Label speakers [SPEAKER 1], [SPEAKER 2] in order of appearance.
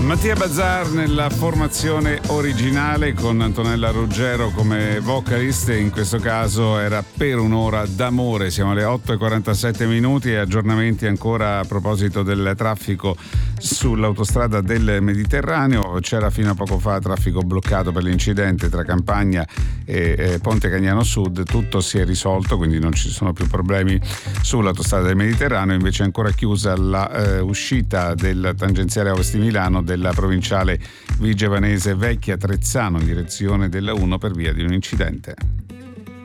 [SPEAKER 1] Mattia Bazzar nella formazione originale con Antonella Ruggero come vocalist, e in questo caso era Per un'ora d'amore. Siamo alle 8:47 e aggiornamenti ancora a proposito del traffico sull'autostrada del Mediterraneo. C'era fino a poco fa traffico bloccato per l'incidente tra Campagna e Ponte Cagnano Sud. Tutto si è risolto, quindi non ci sono più problemi sull'autostrada del Mediterraneo. Invece è ancora chiusa la uscita del tangenziale ovest di Milano della provinciale Vigevanese Vecchia Trezzano in direzione della 1 per via di un incidente.